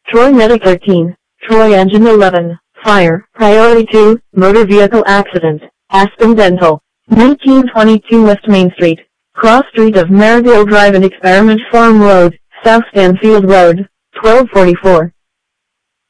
Troy Medic 13, Troy Engine 11, Fire, Priority 2, Motor Vehicle Accident, Aspen Dental, 1922 West Main Street, Cross Street of Maryville Drive and Experiment Farm Road, South Stanfield Road, 1244.